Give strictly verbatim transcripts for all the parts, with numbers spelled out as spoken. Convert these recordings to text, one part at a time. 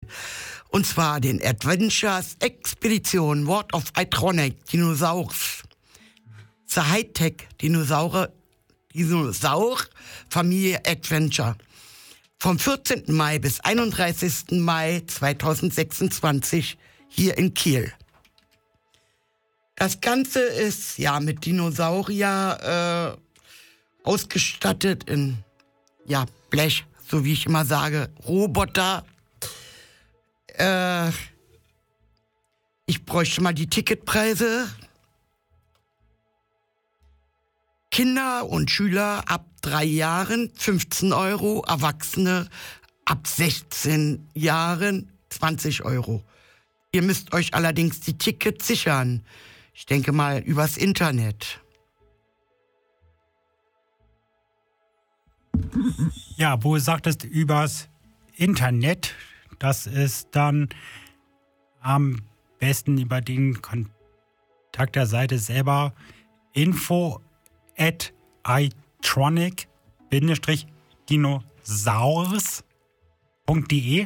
Und zwar den Adventures Expedition World of Itronic Dinosaurs. The Hightech Dinosaure, Dinosaur Familie Adventure. Vom vierzehnten Mai bis einunddreißigsten Mai zweitausendsechsundzwanzig hier in Kiel. Das Ganze ist ja mit Dinosaurier äh, ausgestattet in ja, Blech, so wie ich immer sage, Roboter. Äh, ich bräuchte mal die Ticketpreise. Kinder und Schüler ab drei Jahren fünfzehn Euro, Erwachsene ab sechzehn Jahren zwanzig Euro. Ihr müsst euch allerdings die Tickets sichern. Ich denke mal übers Internet. Ja, wo du sagtest übers Internet, das ist dann am besten über den Kontakt der Seite selber info at itronic dinosaurs punkt de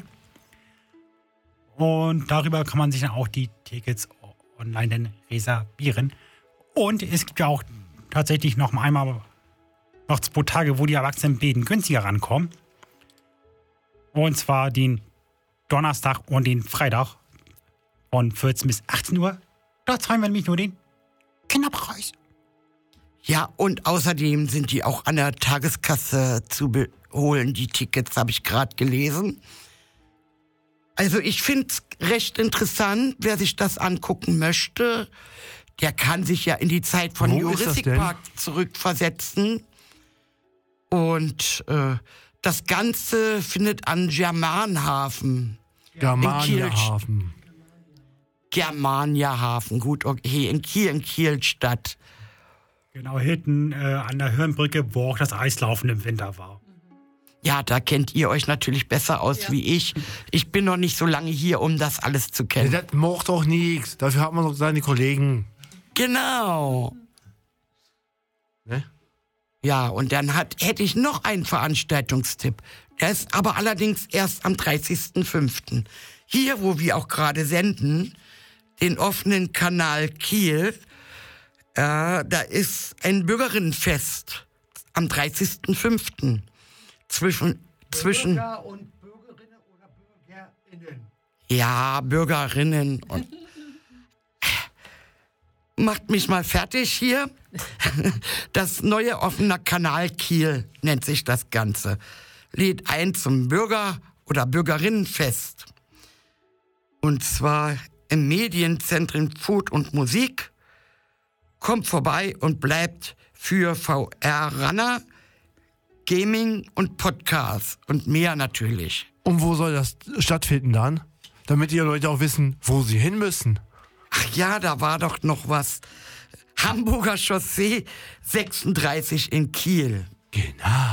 und darüber kann man sich dann auch die Tickets online dann reservieren. Und es gibt ja auch tatsächlich noch einmal noch zwei Tage, wo die Erwachsenen beten günstiger rankommen. Und zwar den Donnerstag und den Freitag von vierzehn bis achtzehn Uhr. Da zahlen wir nämlich nur den Kinderpreis. Ja, und außerdem sind die auch an der Tageskasse zu holen, die Tickets, habe ich gerade gelesen. Also ich finde es recht interessant, wer sich das angucken möchte, der kann sich ja in die Zeit von Jurassic Park zurückversetzen. Und äh, das Ganze findet an Germanhafen. Germaniahafen. Germaniahafen, gut, okay, in Kiel, in Kiel statt. Genau, hinten äh, an der Hirnbrücke, wo auch das Eislaufen im Winter war. Ja, da kennt ihr euch natürlich besser aus ja. wie ich. Ich bin noch nicht so lange hier, um das alles zu kennen. Ja, das macht doch nichts. Dafür hat man doch seine Kollegen. Genau. Ne? Ja, und dann hat, hätte ich noch einen Veranstaltungstipp. Der ist aber allerdings erst am dreißigsten fünften Hier, wo wir auch gerade senden, den offenen Kanal Kiel, äh, da ist ein Bürgerinnenfest am dreißigsten fünften Zwischen, zwischen Bürger und Bürgerinnen oder Bürgerinnen. Ja, Bürgerinnen. Und macht mich mal fertig hier. Das neue offene Kanal Kiel nennt sich das Ganze. Lädt ein zum Bürger- oder Bürgerinnenfest. Und zwar im Medienzentrum Food und Musik. Kommt vorbei und bleibt für V R-Runner, Gaming und Podcast und mehr natürlich. Und wo soll das stattfinden dann? Damit die Leute auch wissen, wo sie hin müssen. Ach ja, da war doch noch was. Hamburger Chaussee sechsunddreißig in Kiel. Genau.